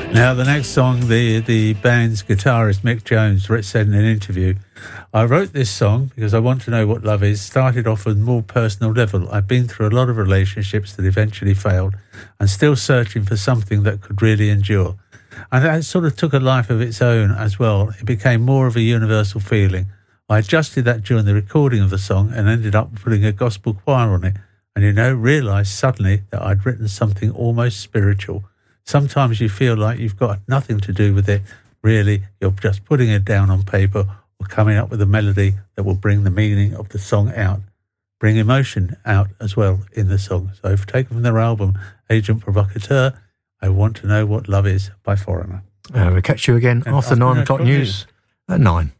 Now, the next song, the band's guitarist Mick Jones said in an interview, I wrote this song because I want to know what love is. Started off on a more personal level. I've been through a lot of relationships that eventually failed and still searching for something that could really endure. And that sort of took a life of its own as well. It became more of a universal feeling. I adjusted that during the recording of the song and ended up putting a gospel choir on it. And, realised suddenly that I'd written something almost spiritual. Sometimes you feel like you've got nothing to do with it. Really, you're just putting it down on paper or coming up with a melody that will bring the meaning of the song out, bring emotion out as well in the song. So taken from their album, Agent Provocateur, I Want to Know What Love Is by Foreigner. We'll catch you again after 9 o'clock news at 9.